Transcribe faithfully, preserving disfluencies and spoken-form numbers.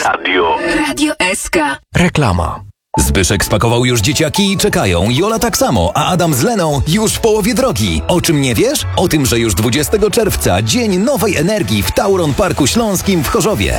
Radio. Radio S K. Reklama. Zbyszek spakował już dzieciaki i czekają. Jola tak samo, a Adam z Leną już w połowie drogi. O czym nie wiesz? O tym, że już dwudziestego czerwca dzień nowej energii w Tauron Parku Śląskim w Chorzowie.